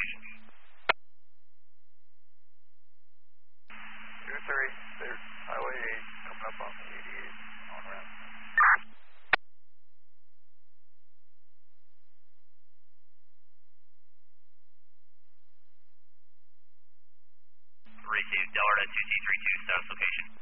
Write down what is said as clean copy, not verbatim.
location. 2-3, there's Highway 8 coming up on the 88 on ramp. Received, Delta 2C32, status location.